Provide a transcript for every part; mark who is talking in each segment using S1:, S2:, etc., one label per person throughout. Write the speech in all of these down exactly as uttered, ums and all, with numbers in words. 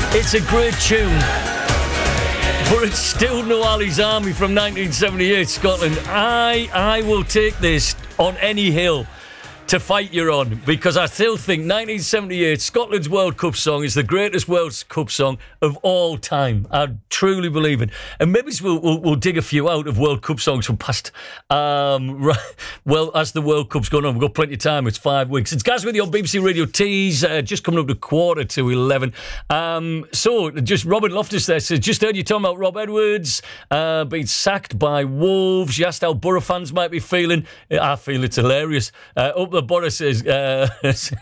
S1: It's a great tune, but it's still no Ali's Army from nineteen seventy-eight Scotland. I I will take this on any hill to fight you on, because I still think nineteen seventy-eight Scotland's World Cup song is the greatest World Cup song of all time. I truly believe it. And maybe we'll, we'll, we'll dig a few out of World Cup songs from past, um, right, well, as the World Cup's going on. We've got plenty of time. It's five weeks. It's Gaz with you on B B C Radio Tees, uh, just coming up to quarter to eleven. Um, so, just Robin Loftus there says, just heard you talking about Rob Edwards uh, being sacked by Wolves. You asked how Borough fans might be feeling. I feel it's hilarious. Uh, up the Borough says, uh,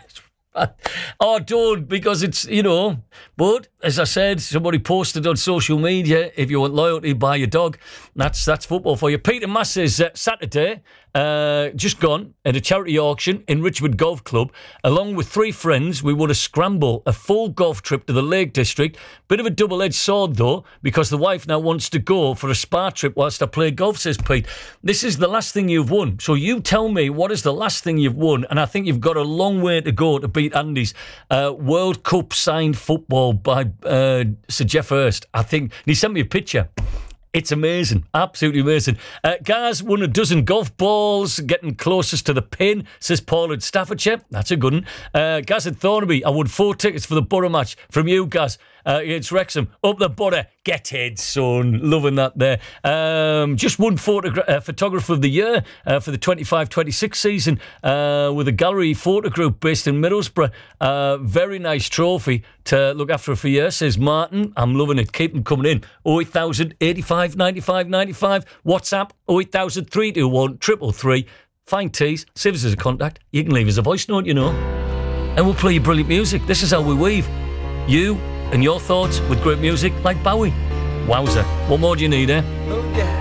S1: oh, don't, because it's, you know, but as I said, somebody posted on social media, if you want loyalty, buy your dog. That's that's football for you. Peter Mass says, uh, Saturday, uh, just gone at a charity auction in Richmond Golf Club. Along with three friends, we won a scramble, a full golf trip to the Lake District. Bit of a double-edged sword, though, because the wife now wants to go for a spa trip whilst I play golf, says Pete. This is the last thing you've won. So you tell me, what is the last thing you've won? And I think you've got a long way to go to beat Andy's uh, World Cup signed football by uh, Sir Geoff Hurst. I think he sent me a picture. It's amazing. Absolutely amazing. Uh, Gaz won a dozen golf balls, getting closest to the pin, says Paul in Staffordshire. That's a good one. Uh, Gaz at Thornaby, I won four tickets for the Borough match from you, Gaz. Uh, it's Wrexham. Up the Borough. Get it, son. Loving that there. Um, just one photogra- uh, photographer of the year uh, for the twenty-five twenty-six season uh, with a gallery photo group based in Middlesbrough. Uh, very nice trophy to look after for years, says Martin. I'm loving it. Keep them coming in. oh eight thousand eighty-five ninety-five ninety-five. WhatsApp oh eight thousand three two one triple three. Find Tees. Save us as a contact. You can leave us a voice note, you know. And we'll play you brilliant music. This is how we weave. You and your thoughts with great music like Bowie. Wowzer. What more do you need, eh?